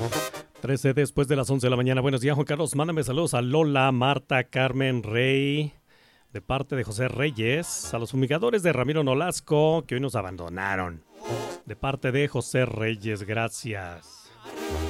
13 después de las 11 de la mañana. Buenos días, Juan Carlos. Mándame saludos a Lola, Marta, Carmen, Rey, de parte de José Reyes. A los fumigadores de Ramiro Nolasco, que hoy nos abandonaron, de parte de José Reyes. Gracias.